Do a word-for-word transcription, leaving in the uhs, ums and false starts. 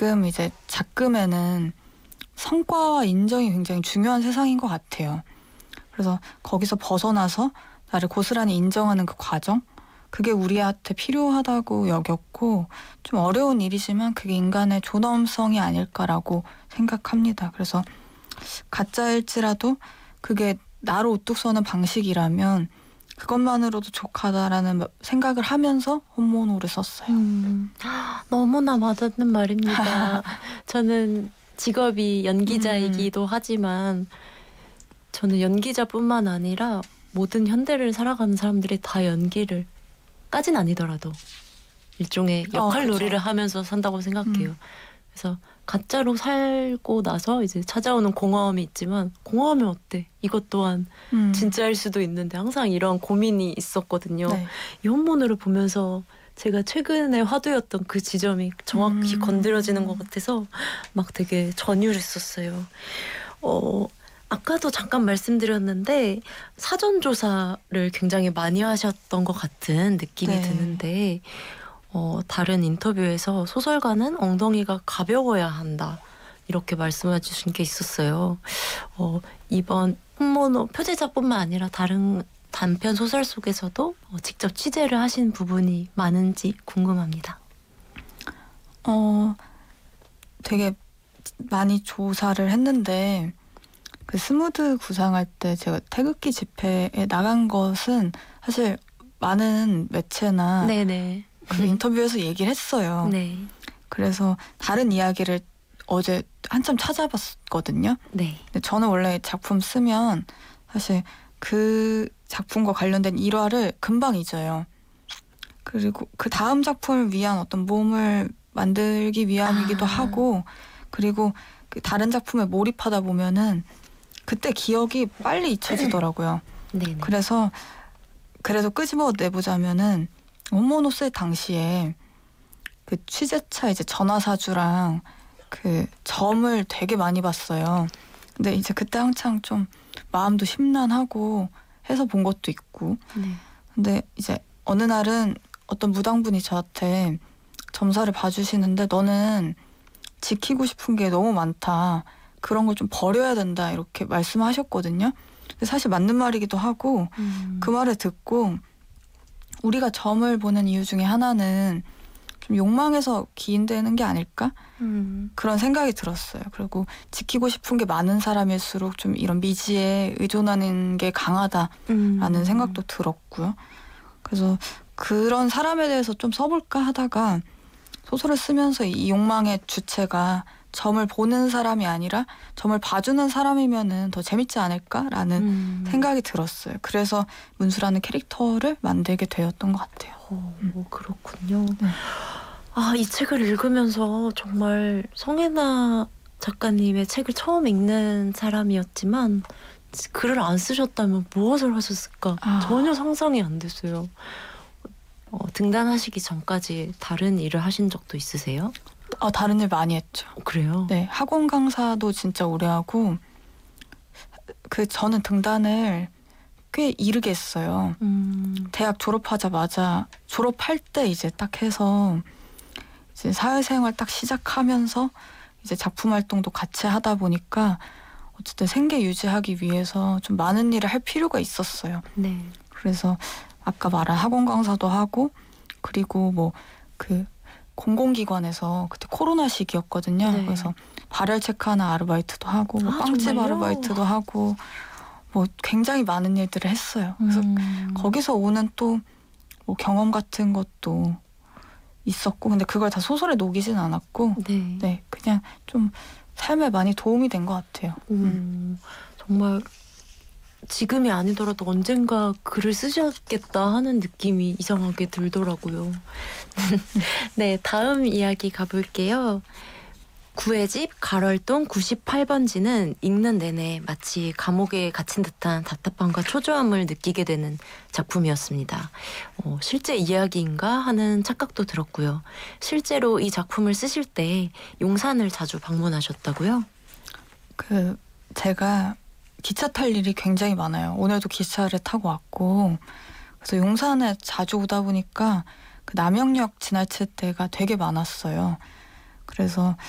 지금 이제 작금에는 성과와 인정이 굉장히 중요한 세상인 것 같아요. 그래서 거기서 벗어나서 나를 고스란히 인정하는 그 과정, 그게 우리한테 필요하다고 여겼고 좀 어려운 일이지만 그게 인간의 존엄성이 아닐까라고 생각합니다. 그래서 가짜일지라도 그게 나로 우뚝 서는 방식이라면 그것만으로도 족하다라는 생각을 하면서 혼모노를 썼어요. 음, 너무나 와닿는 말입니다. 저는 직업이 연기자이기도 음. 하지만 저는 연기자뿐만 아니라 모든 현대를 살아가는 사람들이 다 연기를 까진 아니더라도 일종의 역할 어, 놀이를 하면서 산다고 생각해요. 음. 그래서 가짜로 살고 나서 이제 찾아오는 공허함이 있지만 공허하면 어때? 이것 또한 음. 진짜일 수도 있는데 항상 이런 고민이 있었거든요. 네. 이 혼모노를 보면서 제가 최근에 화두였던 그 지점이 정확히 음. 건드려지는 것 같아서 막 되게 전율했었어요. 어, 아까도 잠깐 말씀드렸는데 사전조사를 굉장히 많이 하셨던 것 같은 느낌이 네. 드는데 어, 다른 인터뷰에서 소설가는 엉덩이가 가벼워야 한다 이렇게 말씀해 주신 게 있었어요. 어, 이번 혼모노 표제자뿐만 아니라 다른 단편 소설 속에서도 어, 직접 취재를 하신 부분이 많은지 궁금합니다. 어, 되게 많이 조사를 했는데 그 스무드 구상할 때 제가 태극기 집회에 나간 것은 사실 많은 매체나 네네. 그 인터뷰에서 얘기를 했어요. 네. 그래서 다른 이야기를 어제 한참 찾아봤거든요. 네. 근데 저는 원래 작품 쓰면 사실 그 작품과 관련된 일화를 금방 잊어요. 그리고 그 다음 작품을 위한 어떤 몸을 만들기 위함이기도 아. 하고 그리고 그 다른 작품에 몰입하다 보면은 그때 기억이 빨리 잊혀지더라고요. 네네. 그래서 그래도 끄집어 내보자면은 혼모노 쓸 당시에 그 취재차 이제 전화사주랑 그 점을 되게 많이 봤어요. 근데 이제 그때 한창 좀 마음도 심란하고 해서 본 것도 있고. 네. 근데 이제 어느 날은 어떤 무당분이 저한테 점사를 봐주시는데 너는 지키고 싶은 게 너무 많다. 그런 걸 좀 버려야 된다. 이렇게 말씀하셨거든요. 근데 사실 맞는 말이기도 하고 음. 그 말을 듣고 우리가 점을 보는 이유 중에 하나는 좀 욕망에서 기인되는 게 아닐까? 음. 그런 생각이 들었어요. 그리고 지키고 싶은 게 많은 사람일수록 좀 이런 미지에 의존하는 게 강하다라는 음. 생각도 들었고요. 그래서 그런 사람에 대해서 좀 써볼까 하다가 소설을 쓰면서 이 욕망의 주체가 점을 보는 사람이 아니라 점을 봐주는 사람이면은 더 재밌지 않을까라는 음. 생각이 들었어요. 그래서 문수라는 캐릭터를 만들게 되었던 것 같아요. 어, 뭐 그렇군요. 네. 아, 이 책을 읽으면서 정말 성혜나 작가님의 책을 처음 읽는 사람이었지만 글을 안 쓰셨다면 무엇을 하셨을까 아. 전혀 상상이 안 됐어요. 어, 등단하시기 전까지 다른 일을 하신 적도 있으세요? 아, 다른 일 많이 했죠. 어, 그래요? 네, 학원 강사도 진짜 오래 하고 그 저는 등단을 꽤 이르게 했어요. 음. 대학 졸업하자마자 졸업할 때 이제 딱 해서 이제 사회생활 딱 시작하면서 이제 작품 활동도 같이 하다 보니까 어쨌든 생계 유지하기 위해서 좀 많은 일을 할 필요가 있었어요. 네. 그래서 아까 말한 학원 강사도 하고 그리고 뭐 그 공공기관에서 그때 코로나 시기였거든요. 네. 그래서 발열 체크하는 아르바이트도 하고 뭐 아, 빵집 정말요? 아르바이트도 하고 뭐 굉장히 많은 일들을 했어요. 그래서 음. 거기서 오는 또 뭐 경험 같은 것도 있었고 근데 그걸 다 소설에 녹이진 않았고 네. 네 그냥 좀 삶에 많이 도움이 된 것 같아요. 음. 정말 지금이 아니더라도 언젠가 글을 쓰셨겠다 하는 느낌이 이상하게 들더라고요. 네, 다음 이야기 가볼게요. 구혜집 가럴동 구십팔 번지는 읽는 내내 마치 감옥에 갇힌 듯한 답답함과 초조함을 느끼게 되는 작품이었습니다. 어, 실제 이야기인가 하는 착각도 들었고요. 실제로 이 작품을 쓰실 때 용산을 자주 방문하셨다고요? 그 제가 기차 탈 일이 굉장히 많아요. 오늘도 기차를 타고 왔고 그래서 용산에 자주 오다 보니까 그 남영역 지나칠 때가 되게 많았어요. 그래서